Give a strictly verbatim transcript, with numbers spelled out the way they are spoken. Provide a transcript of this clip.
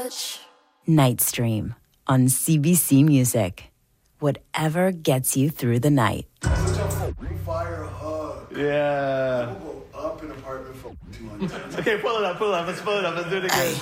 touch. Nightstream on C B C Music. Whatever gets you through the night. Fire hug. Yeah. We'll go up an apartment for two hundred. Okay, pull it up, pull it up. Let's pull it up. Let's do it again.